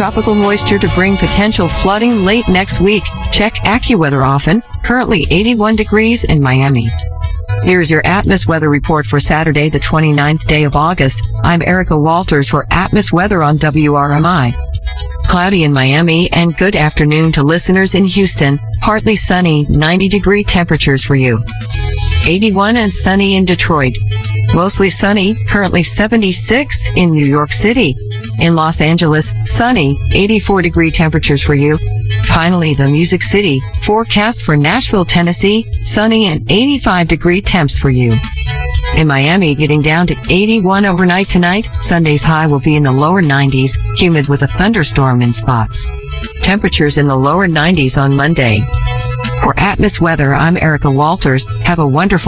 tropical moisture to bring potential flooding late next week. Check AccuWeather often. Currently 81 degrees in Miami. Here's your Atmos weather report for Saturday, the 29th day of August. I'm Erica Walters for Atmos Weather on WRMI. Cloudy in Miami and good afternoon to listeners in Houston. Partly sunny, 90-degree temperatures for you. 81 and sunny in Detroit. Mostly sunny, currently 76 in New York City. In Los Angeles, sunny, 84-degree temperatures for you. Finally, the Music City, forecast for Nashville, Tennessee, sunny and 85-degree temps for you. In Miami, getting down to 81 overnight tonight. Sunday's high will be in the lower 90s, humid with a thunderstorm in spots. Temperatures in the lower 90s on Monday. For Atmos Weather, I'm Erica Walters. Have a wonderful